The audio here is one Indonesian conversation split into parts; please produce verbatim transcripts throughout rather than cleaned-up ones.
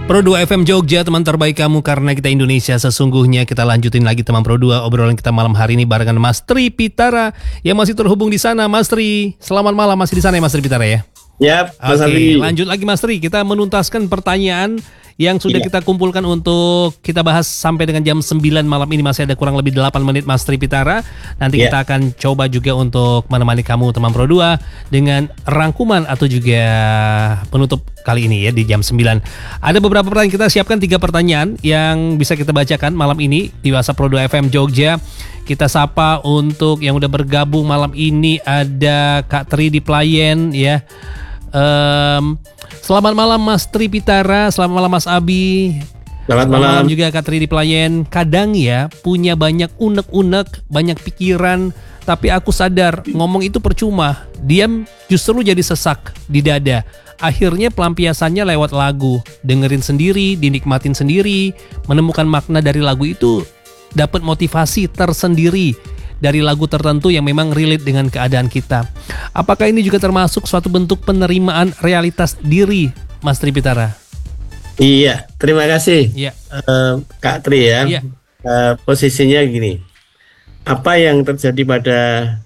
Pro dua F M Jogja, teman terbaik kamu karena kita Indonesia sesungguhnya. Kita lanjutin lagi teman Pro dua, obrolan kita malam hari ini barengan Mas Tri Pitara yang masih terhubung di sana. Mas Tri, selamat malam, masih di sana ya Mas Tri Pitara ya? Ya, Mas Oke, Ari. lanjut lagi Mas Tri, kita menuntaskan pertanyaan yang sudah Iya. kita kumpulkan untuk kita bahas sampai dengan jam sembilan malam ini. Masih ada kurang lebih delapan menit Mas Tri Pitara. Nanti Iya. kita akan coba juga untuk menemani kamu teman Pro dua dengan rangkuman atau juga penutup kali ini ya di jam sembilan. Ada beberapa pertanyaan, kita siapkan tiga pertanyaan yang bisa kita bacakan malam ini di WhatsApp Pro dua F M Jogja. Kita sapa untuk yang udah bergabung malam ini, ada Kak Tri di Playen ya. Um, selamat malam Mas Tri Pitara, selamat malam Mas Abi. Selamat malam. juga Kak Tri di Playen. Kadang ya punya banyak unek-unek, banyak pikiran, tapi aku sadar ngomong itu percuma. Diam justru jadi sesak di dada. Akhirnya pelampiasannya lewat lagu. Dengerin sendiri, dinikmatin sendiri, menemukan makna dari lagu itu, dapat motivasi tersendiri dari lagu tertentu yang memang relate dengan keadaan kita. Apakah ini juga termasuk suatu bentuk penerimaan realitas diri, Mas Tri Pitara? Iya, terima kasih Iya. uh, Kak Tri ya. Iya. Uh, posisinya gini, apa yang terjadi pada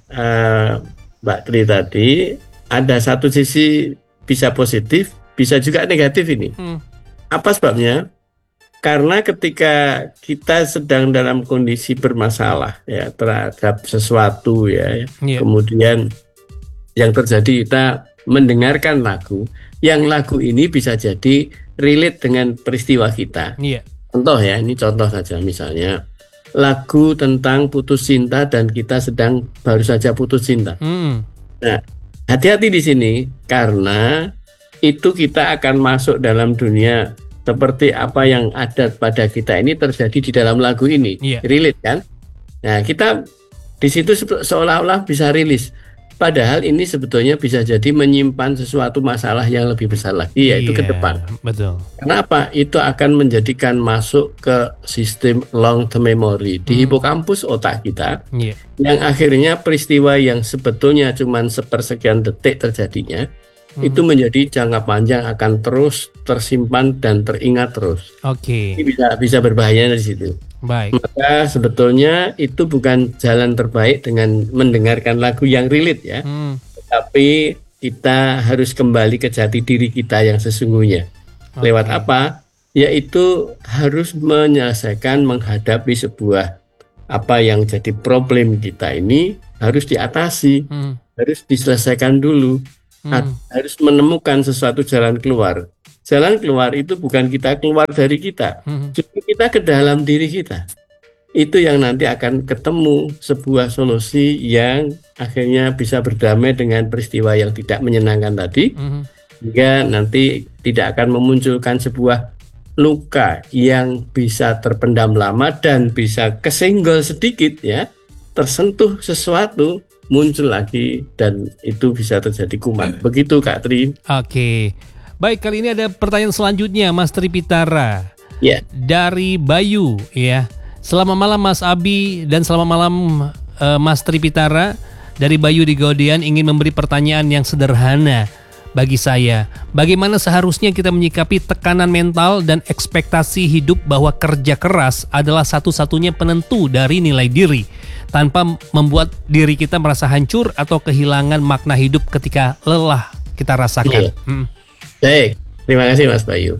uh, Mbak Tri tadi, ada satu sisi bisa positif, bisa juga negatif ini. Hmm. Apa sebabnya? Karena ketika kita sedang dalam kondisi bermasalah ya terhadap sesuatu ya, Iya. kemudian yang terjadi kita mendengarkan lagu, yang lagu ini bisa jadi relate dengan peristiwa kita. Iya. Contoh ya, ini contoh saja misalnya lagu tentang putus cinta dan kita sedang baru saja putus cinta. Hmm. Nah, hati-hati di sini karena itu kita akan masuk dalam dunia seperti apa yang ada pada kita ini terjadi di dalam lagu ini. Iya. Relate kan? Nah, kita di situ se- seolah-olah bisa rilis. Padahal ini sebetulnya bisa jadi menyimpan sesuatu masalah yang lebih besar lagi, yaitu ke Iya, depan. betul. Kenapa? Itu akan menjadikan masuk ke sistem long term memory di Hmm. hipokampus otak kita, Iya. yang akhirnya peristiwa yang sebetulnya cuma sepersekian detik terjadinya, Hmm. itu menjadi jangka panjang akan terus tersimpan dan teringat terus. Oke, Ini bisa bisa berbahaya dari situ. baik. Maka sebetulnya itu bukan jalan terbaik dengan mendengarkan lagu yang relate ya, Hmm. tapi kita harus kembali ke jati diri kita yang sesungguhnya. Lewat Oke. apa? Yaitu harus menyelesaikan menghadapi sebuah apa yang jadi problem kita ini harus diatasi, Hmm. harus diselesaikan dulu. Hmm. Harus menemukan sesuatu jalan keluar. Jalan keluar itu bukan kita keluar dari kita, Hmm. justru kita ke dalam diri kita. Itu yang nanti akan ketemu sebuah solusi yang akhirnya bisa berdamai dengan peristiwa yang tidak menyenangkan tadi, Hmm. hingga nanti tidak akan memunculkan sebuah luka yang bisa terpendam lama dan bisa kesenggol sedikit ya, tersentuh sesuatu, muncul lagi dan itu bisa terjadi kumat. Begitu Kak Tri. Oke. Baik, kali ini ada pertanyaan selanjutnya Mas Tri Pitara Ya, dari Bayu ya. Selamat malam Mas Abi dan selamat malam eh, Mas Tri Pitara. Dari Bayu di Gaudian ingin memberi pertanyaan yang sederhana bagi saya. Bagaimana seharusnya kita menyikapi tekanan mental dan ekspektasi hidup bahwa kerja keras adalah satu-satunya penentu dari nilai diri, tanpa membuat diri kita merasa hancur atau kehilangan makna hidup ketika lelah kita rasakan. Iya. Hmm. baik. Terima kasih Mas Bayu.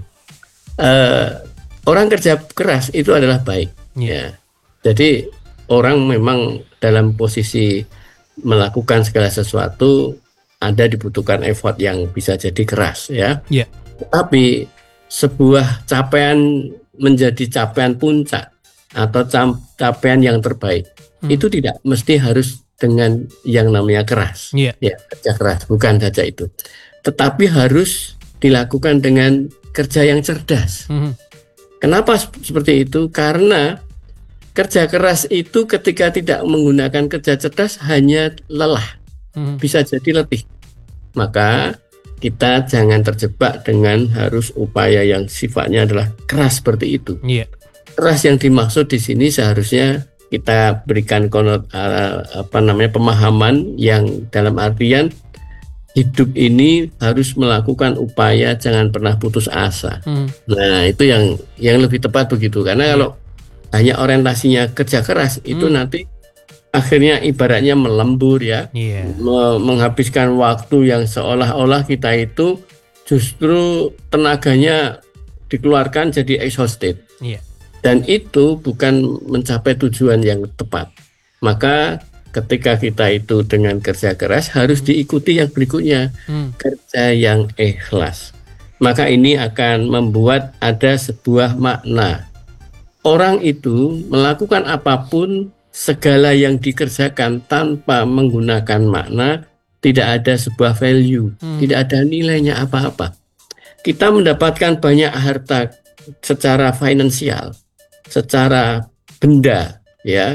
Eh, orang kerja keras itu adalah baik. Iya. Ya. Jadi orang memang dalam posisi melakukan segala sesuatu ada dibutuhkan effort yang bisa jadi keras ya. Iya. Tapi sebuah capaian menjadi capaian puncak atau cam- capaian yang terbaik Hmm. itu tidak mesti harus dengan yang namanya keras. Iya. Ya, kerja keras bukan saja itu. Tetapi harus dilakukan dengan kerja yang cerdas. Hmm. Kenapa sep- seperti itu? Karena kerja keras itu ketika tidak menggunakan kerja cerdas hanya lelah, Hmm. bisa jadi letih. Maka kita jangan terjebak dengan harus upaya yang sifatnya adalah keras seperti itu. Iya. Keras yang dimaksud di sini seharusnya kita berikan konot, uh, apa namanya pemahaman yang dalam artian hidup ini harus melakukan upaya, jangan pernah putus asa. Hmm. Nah, itu yang yang lebih tepat begitu. Karena Iya. kalau hanya orientasinya kerja keras, itu Hmm. nanti akhirnya ibaratnya melembur ya, Iya. me- menghabiskan waktu yang seolah-olah kita itu justru tenaganya dikeluarkan jadi exhausted. Iya. Dan itu bukan mencapai tujuan yang tepat. Maka ketika kita itu dengan kerja keras harus diikuti yang berikutnya, Hmm. kerja yang ikhlas. Maka ini akan membuat ada sebuah makna. Orang itu melakukan apapun, segala yang dikerjakan tanpa menggunakan makna, tidak ada sebuah value, Hmm. tidak ada nilainya apa-apa. Kita mendapatkan banyak harta secara finansial, secara benda, ya.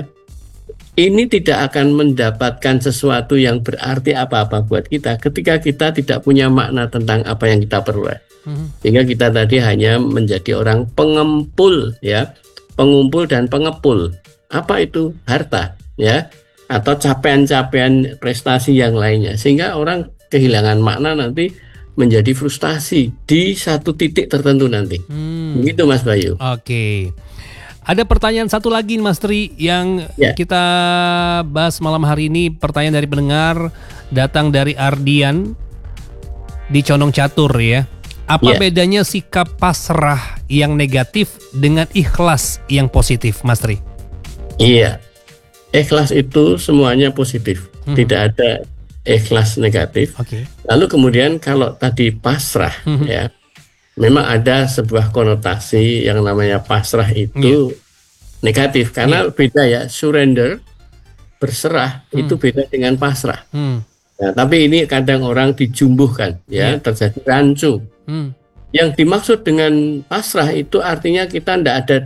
Ini tidak akan mendapatkan sesuatu yang berarti apa-apa buat kita ketika kita tidak punya makna tentang apa yang kita peroleh. Hmm. Sehingga kita tadi hanya menjadi orang pengempul, ya, pengumpul dan pengepul. Apa itu? Harta, ya, atau capaian-capaian prestasi yang lainnya. Sehingga orang kehilangan makna, nanti menjadi frustasi di satu titik tertentu nanti. Hmm. Begitu Mas Bayu. Oke. Ada pertanyaan satu lagi Mas Tri yang Ya. kita bahas malam hari ini. Pertanyaan dari pendengar datang dari Ardian di Condong Catur ya. Apa Ya. bedanya sikap pasrah yang negatif dengan ikhlas yang positif, Mas Tri? Iya, ikhlas itu semuanya positif, Mhm. tidak ada ikhlas negatif. Oke. Lalu kemudian kalau tadi pasrah, Mhm. ya, memang ada sebuah konotasi yang namanya pasrah itu negatif karena beda ya, surrender, berserah itu beda dengan pasrah. Hmm. Nah, tapi ini kadang orang dijumbuhkan, ya, Iya. terjadi rancu. Hmm. Yang dimaksud dengan pasrah itu artinya kita tidak ada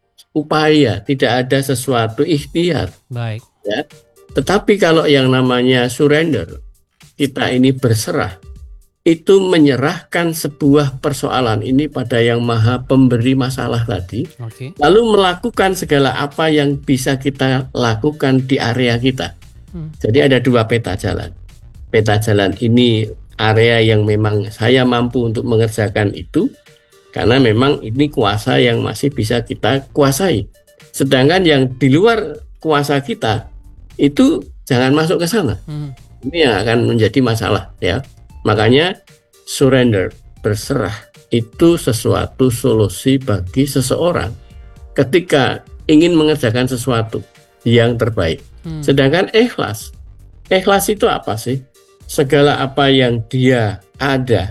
upaya, tidak ada sesuatu ikhtiar. Baik. Ya. Tetapi kalau yang namanya surrender, kita ini berserah, itu menyerahkan sebuah persoalan ini pada yang maha pemberi masalah tadi, Oke. lalu melakukan segala apa yang bisa kita lakukan di area kita. Hmm. Jadi ada dua peta jalan. Peta jalan ini area yang memang saya mampu untuk mengerjakan itu, karena memang ini kuasa yang masih bisa kita kuasai. Sedangkan yang di luar kuasa kita itu jangan masuk ke sana. Hmm. Ini yang akan menjadi masalah, ya. Makanya surrender, berserah itu sesuatu solusi bagi seseorang ketika ingin mengerjakan sesuatu yang terbaik. Hmm. Sedangkan ikhlas, ikhlas itu apa sih? Segala apa yang dia ada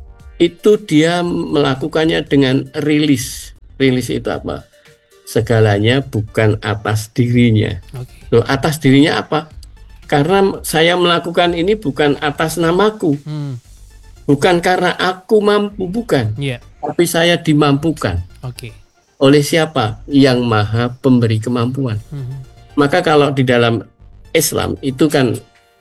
itu dia melakukannya dengan rilis. Rilis itu apa? Segalanya bukan atas dirinya. Oke. Loh, atas dirinya apa? Karena saya melakukan ini bukan atas namaku, Hmm. bukan karena aku mampu, bukan, Iya. tapi saya dimampukan. Oke. Oleh siapa? Yang maha pemberi kemampuan. Hmm. Maka kalau di dalam Islam itu kan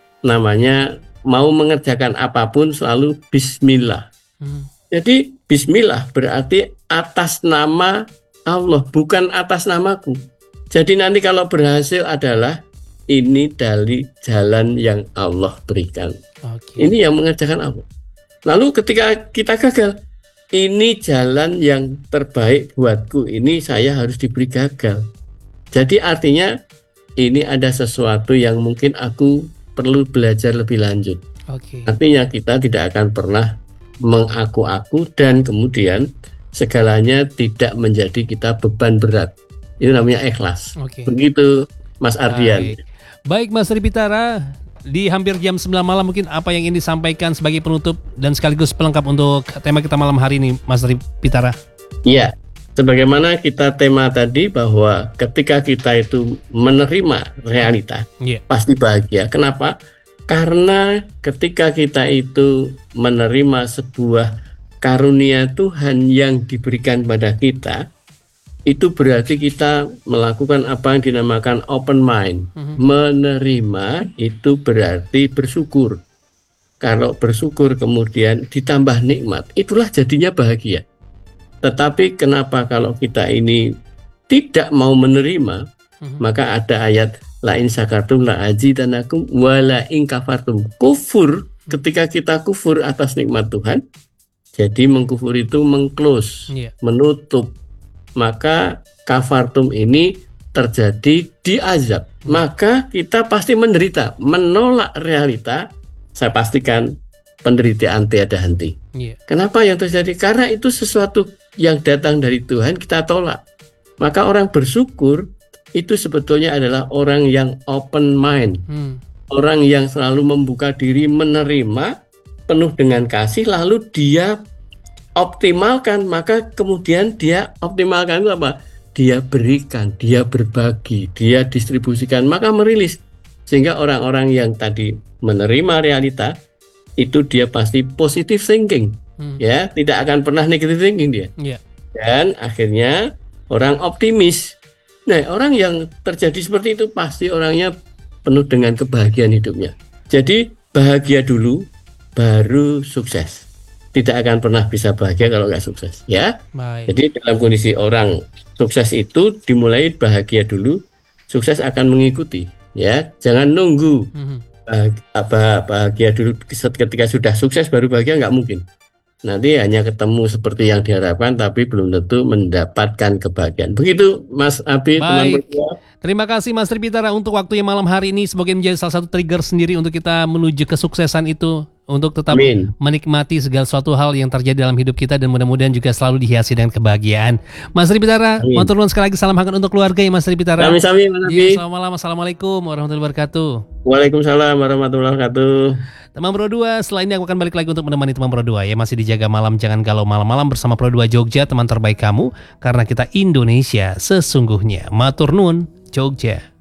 namanya mau mengerjakan apapun selalu bismillah. Hmm. Jadi bismillah berarti atas nama Allah, bukan atas namaku. Jadi nanti kalau berhasil adalah ini dari jalan yang Allah berikan. Oke. Ini yang mengerjakan Allah. Lalu ketika kita gagal, ini jalan yang terbaik buatku. Ini saya harus diberi gagal. Jadi artinya ini ada sesuatu yang mungkin aku perlu belajar lebih lanjut. Oke. Artinya kita tidak akan pernah mengaku-aku dan kemudian segalanya tidak menjadi kita beban berat. Itu namanya ikhlas. Oke. Begitu Mas Ardian. Baik. Baik Mas Tri Pitara, di hampir jam sembilan malam mungkin apa yang ingin disampaikan sebagai penutup dan sekaligus pelengkap untuk tema kita malam hari ini, Mas Tri Pitara? Iya, sebagaimana kita tema tadi bahwa ketika kita itu menerima realita, Iya. pasti bahagia. Kenapa? Karena ketika kita itu menerima sebuah karunia Tuhan yang diberikan pada kita, itu berarti kita melakukan apa yang dinamakan open mind. Mhm. Menerima itu berarti bersyukur. Kalau bersyukur kemudian ditambah nikmat, itulah jadinya bahagia. Tetapi kenapa kalau kita ini tidak mau menerima, Mhm. maka ada ayat la in syakartum la azidanakum wa la in kafartum. Kufur Ketika kita kufur atas nikmat Tuhan, jadi mengkufur itu mengclose, Iya. menutup. Maka kafartum ini terjadi di azab. Maka kita pasti menderita, menolak realita. Saya pastikan penderitaan tiada henti. Iya. Kenapa yang terjadi? Karena itu sesuatu yang datang dari Tuhan, kita tolak. Maka orang bersyukur itu sebetulnya adalah orang yang open mind. Hmm. Orang yang selalu membuka diri, menerima penuh dengan kasih, lalu dia optimalkan. Maka kemudian dia optimalkan itu apa? Dia berikan, dia berbagi, dia distribusikan, maka merilis. Sehingga orang-orang yang tadi menerima realita, itu dia pasti positive thinking. Hmm. Ya, tidak akan pernah negative thinking dia. Iya. Dan akhirnya orang optimis. Nah, orang yang terjadi seperti itu pasti orangnya penuh dengan kebahagiaan hidupnya. Jadi bahagia dulu, baru sukses. Tidak akan pernah bisa bahagia kalau nggak sukses, ya. Baik. Jadi dalam kondisi orang sukses itu dimulai bahagia dulu, sukses akan mengikuti, ya. Jangan nunggu Mhm. bah- apa bahagia dulu ketika sudah sukses baru bahagia, nggak mungkin. Nanti hanya ketemu seperti yang diharapkan, tapi belum tentu mendapatkan kebahagiaan. Begitu, Mas Abi, teman Baik. berdua. Terima kasih Mas Tripitara untuk waktunya malam hari ini. Semoga menjadi salah satu trigger sendiri untuk kita menuju kesuksesan itu. Untuk tetap Amin. menikmati segala suatu hal yang terjadi dalam hidup kita. Dan mudah-mudahan juga selalu dihiasi dengan kebahagiaan. Mas Tripitara, Amin. matur nuwun sekali lagi, salam hangat untuk keluarga ya Mas Tripitara. Sami-sami, Mas Abi. Iya, selamat malam. Assalamualaikum warahmatullahi wabarakatuh. Waalaikumsalam warahmatullahi wabarakatuh. Teman Pro dua, setelah ini aku akan balik lagi untuk menemani teman Pro dua ya. Masih dijaga malam, jangan galau malam-malam bersama Pro dua Jogja, teman terbaik kamu. Karena kita Indonesia sesungguhnya. Matur nuwun, Jogja.